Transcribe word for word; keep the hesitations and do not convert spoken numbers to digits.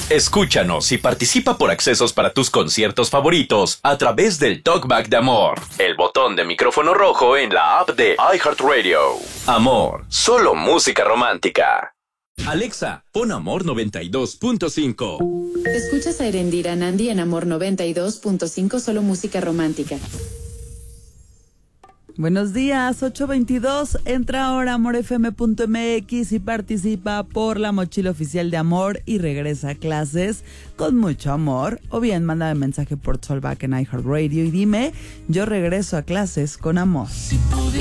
Escúchanos y participa por accesos para tus conciertos favoritos a través del Talkback de Amor, el botón de micrófono rojo en la app de iHeartRadio. Amor, solo música romántica. Alexa, pon Amor noventa y dos punto cinco. Escuchas a Erendira Nandi en Amor noventa y dos punto cinco, solo música romántica. Buenos días, ocho veintidós, entra ahora a amor f m punto m x y participa por la mochila oficial de Amor y regresa a clases con mucho amor. O bien, mándame mensaje por Talkback en iHeartRadio y dime, yo regreso a clases con amor.